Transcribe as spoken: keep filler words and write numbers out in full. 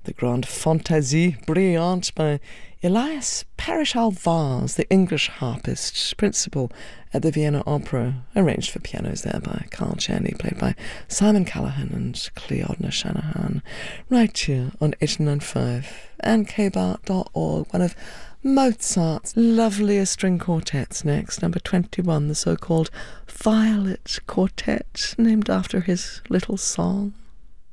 the Grande Fantaisie Brillante by Elias Parish-Alvars, the English harpist, principal at the Vienna Opera, arranged for pianos there by Carl Czerny, played by Simon Callaghan and Cleodna Shanahan, right here on eight ninety-five and k bar dot org. One of Mozart's loveliest string quartets next, number twenty-one, the so-called Violet Quartet, named after his little song.